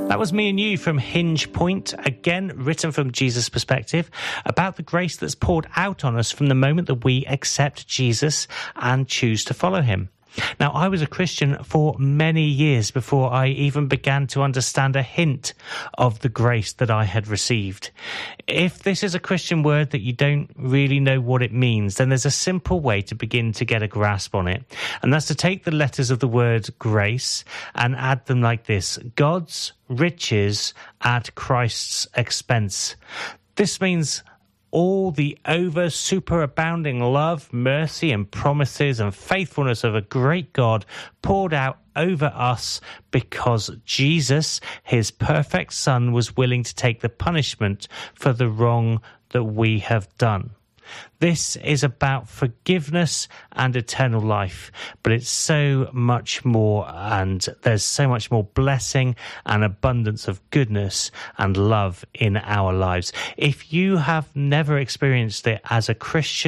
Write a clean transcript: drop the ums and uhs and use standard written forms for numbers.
That was Me and You from Hinge Point, again written from Jesus' perspective, about the grace that's poured out on us from the moment that we accept Jesus and choose to follow him. Now, I was a Christian for many years before I even began to understand a hint of the grace that I had received. If this is a Christian word that you don't really know what it means, then there's a simple way to begin to get a grasp on it. And that's to take the letters of the word grace and add them like this: God's riches at Christ's expense. This means all the superabounding love, mercy and promises and faithfulness of a great God poured out over us because Jesus, his perfect Son, was willing to take the punishment for the wrong that we have done. This is about forgiveness and eternal life, but it's so much more, and there's so much more blessing and abundance of goodness and love in our lives. If you have never experienced it as a Christian,